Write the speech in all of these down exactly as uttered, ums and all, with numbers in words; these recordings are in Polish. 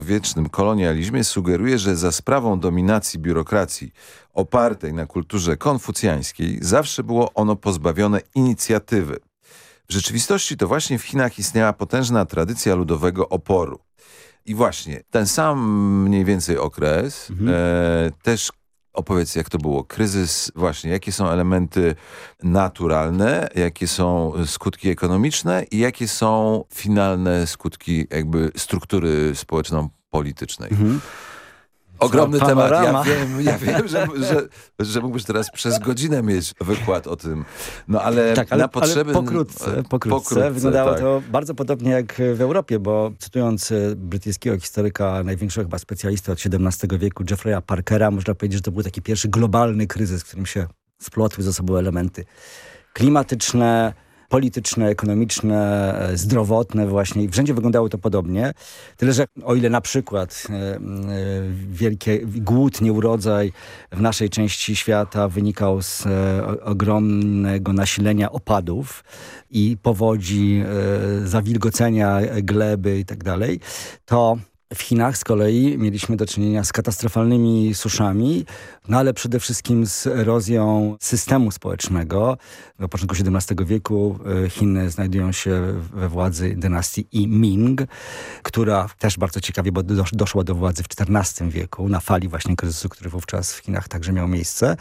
wiecznym kolonializmie sugeruje, że za sprawą dominacji biurokracji opartej na kulturze konfucjańskiej zawsze było ono pozbawione inicjatywy. W rzeczywistości to właśnie w Chinach istniała potężna tradycja ludowego oporu. I właśnie ten sam mniej więcej okres mhm. e, też opowiedz, jak to było. Kryzys, właśnie, jakie są elementy naturalne, jakie są skutki ekonomiczne i jakie są finalne skutki jakby struktury społeczno-politycznej. Mhm. Ogromny Co, temat. Ja wiem, ja wiem że, że, że mógłbyś teraz przez godzinę mieć wykład o tym. No ale, tak, ale na potrzeby... Ale pokrótce, pokrótce, pokrótce wyglądało tak. to bardzo podobnie jak w Europie, bo cytując brytyjskiego historyka, największego chyba specjalistę od siedemnastego wieku, Jeffrey'a Parkera, można powiedzieć, że to był taki pierwszy globalny kryzys, w którym się splotły ze sobą elementy klimatyczne, polityczne, ekonomiczne, zdrowotne właśnie i wszędzie wyglądało to podobnie. Tyle, że o ile na przykład e, e, wielki głód, nieurodzaj w naszej części świata wynikał z e, ogromnego nasilenia opadów i powodzi, e, zawilgocenia gleby i tak dalej, to w Chinach z kolei mieliśmy do czynienia z katastrofalnymi suszami, no ale przede wszystkim z erozją systemu społecznego. Na początku siedemnastego wieku Chiny znajdują się we władzy dynastii I Ming, która też bardzo ciekawie, bo doszła do władzy w czternastym wieku, na fali właśnie kryzysu, który wówczas w Chinach także miał miejsce.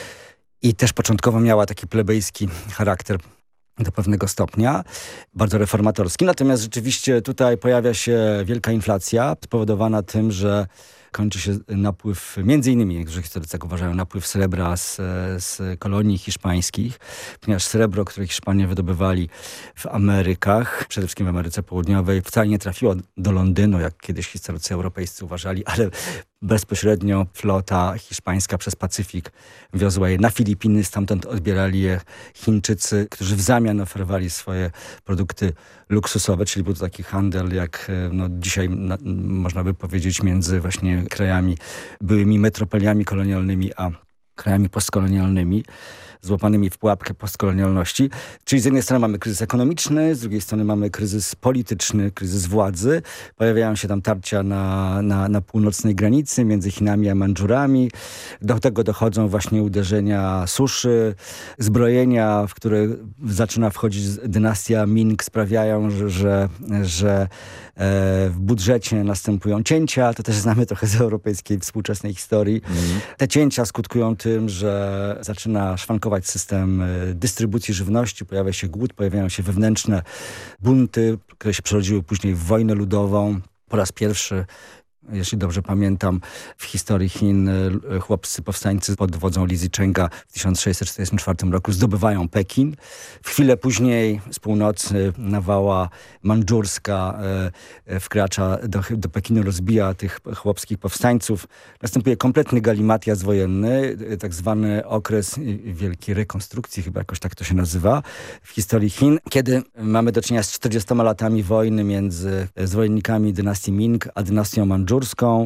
I też początkowo miała taki plebejski charakter do pewnego stopnia, bardzo reformatorski. Natomiast rzeczywiście tutaj pojawia się wielka inflacja spowodowana tym, że kończy się napływ, między innymi, niektórzy historycy tak uważają, napływ srebra z, z kolonii hiszpańskich, ponieważ srebro, które Hiszpanie wydobywali w Amerykach, przede wszystkim w Ameryce Południowej, wcale nie trafiło do Londynu, jak kiedyś historycy europejscy uważali, ale bezpośrednio flota hiszpańska przez Pacyfik wiozła je na Filipiny, stamtąd odbierali je Chińczycy, którzy w zamian oferowali swoje produkty luksusowe, czyli był to taki handel, jak no, dzisiaj na, można by powiedzieć między właśnie krajami, byłymi metropoliami kolonialnymi, a krajami postkolonialnymi, złapanymi w pułapkę postkolonialności. Czyli z jednej strony mamy kryzys ekonomiczny, z drugiej strony mamy kryzys polityczny, kryzys władzy. Pojawiają się tam tarcia na, na, na północnej granicy między Chinami a Mandżurami. Do tego dochodzą właśnie uderzenia suszy, zbrojenia, w które zaczyna wchodzić dynastia Ming, sprawiają, że, że, że w budżecie następują cięcia. To też znamy trochę z europejskiej współczesnej historii. Mm. Te cięcia skutkują tym, że zaczyna szwankować system dystrybucji żywności, pojawia się głód, pojawiają się wewnętrzne bunty, które się przerodziły później w wojnę ludową. Po raz pierwszy, jeśli dobrze pamiętam, w historii Chin chłopscy powstańcy pod wodzą Li Zichenga w tysiąc sześćset czterdziestym czwartym roku zdobywają Pekin. W chwilę później z północy nawała mandżurska e, wkracza do, do Pekinu, rozbija tych chłopskich powstańców. Następuje kompletny galimatias wojenny, tak zwany okres wielkiej rekonstrukcji, chyba jakoś tak to się nazywa, w historii Chin, kiedy mamy do czynienia z czterdziestoma latami wojny między zwolennikami dynastii Ming a dynastią mandżurską.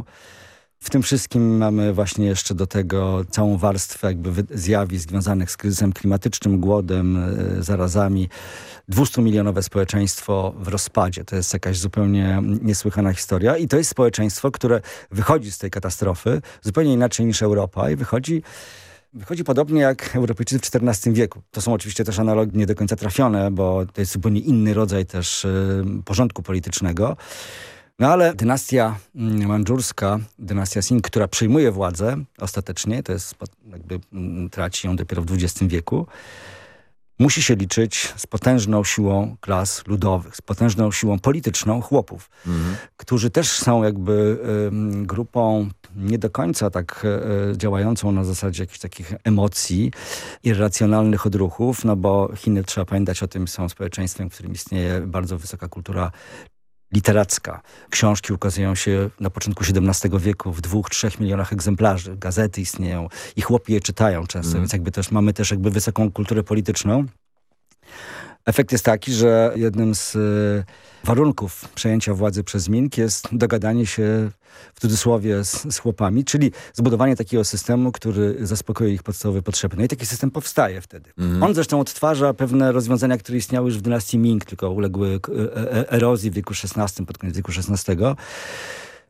W tym wszystkim mamy właśnie jeszcze do tego całą warstwę jakby zjawisk związanych z kryzysem klimatycznym, głodem, zarazami. dwustumilionowe społeczeństwo w rozpadzie. To jest jakaś zupełnie niesłychana historia i to jest społeczeństwo, które wychodzi z tej katastrofy zupełnie inaczej niż Europa i wychodzi Wychodzi podobnie jak Europejczycy w czternastym wieku. To są oczywiście też analogie nie do końca trafione, bo to jest zupełnie inny rodzaj też y, porządku politycznego. No ale dynastia mandżurska, dynastia Sing, która przejmuje władzę ostatecznie, to jest jakby traci ją dopiero w dwudziestym wieku, musi się liczyć z potężną siłą klas ludowych, z potężną siłą polityczną chłopów, mhm. którzy też są jakby y, grupą nie do końca tak y, działającą na zasadzie jakichś takich emocji, irracjonalnych odruchów, no bo Chiny, trzeba pamiętać o tym, są społeczeństwem, w którym istnieje bardzo wysoka kultura literacka. Książki ukazują się na początku siedemnastego wieku w dwóch, trzech milionach egzemplarzy. Gazety istnieją i chłopi je czytają często, mm. więc jakby też mamy też jakby wysoką kulturę polityczną. Efekt jest taki, że jednym z y, warunków przejęcia władzy przez Ming jest dogadanie się w cudzysłowie z, z chłopami, czyli zbudowanie takiego systemu, który zaspokoi ich podstawowe potrzeby. No i taki system powstaje wtedy. Mm. On zresztą odtwarza pewne rozwiązania, które istniały już w dynastii Ming, tylko uległy e- e- erozji w wieku szesnastym, pod koniec wieku szesnastego.